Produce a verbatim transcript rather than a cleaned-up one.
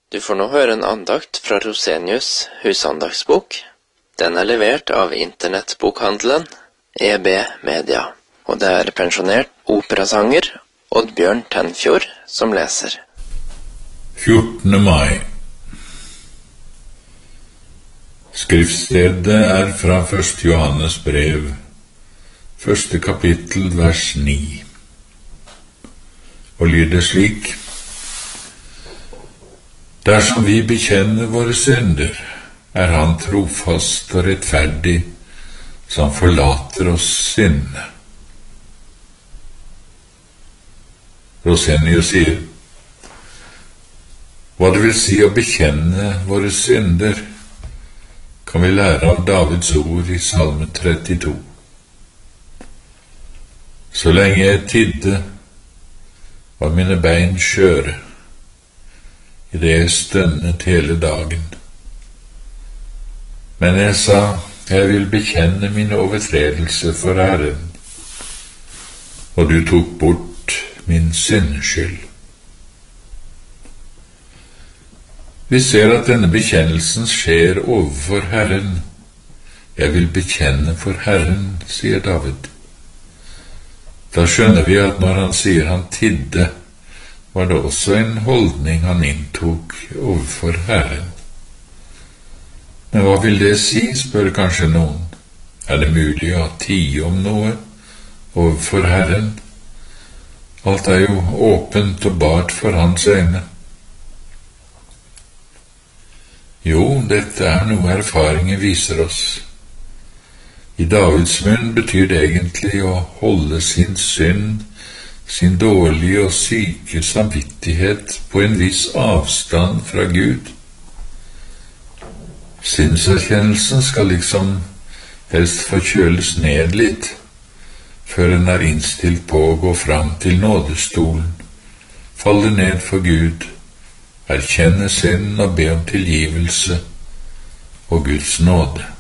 Du får nå høre en andakt fra Rosenius husandagsbok. Den er levert av internettbokhandelen E B Media, og det er pensjonert operasanger Oddbjørn Tenfjord som leser. fjortende mai. Skriftstedet er fra første Johannes brev, første kapittel, vers ni, og lyder slik: Dersom vi bekjenner våre synder, er han trofast og rettferdig, som forlater oss syndene. Rosenius sier: hva det vil si å bekjenne våre synder, kan vi lære av Davids ord i Salme trettito. Så lenge jeg tidde, var mine bein skjøre, i det jeg stønnet hele dagen. Men jeg sa, jeg vil bekjenne mine overtredelser for Herren, og du tok bort min syndeskyld. Vi ser at denne bekjennelsen skjer overfor Herren. Jeg vil bekjenne for Herren, sier David. Da skjønner vi at når han sier han tidde, var det også en holdning han inntok overfor Herren. Men hva vil det si, spør kanskje noen. Er det mulig å tie om noe overfor Herren? Alt er jo åpent og bart for hans øyne. Jo, dette er noe erfaringer viser oss. I Davids munn betyr det egentlig å holde sin synd, sin dårlige og syke samvittighet på en viss avstand fra Gud. Synserkjennelsen skal liksom helst forkjøles ned litt, før en er innstilt på å gå fram til nådestolen, falle ned for Gud, erkjenne synd og be om tilgivelse og Guds nåde.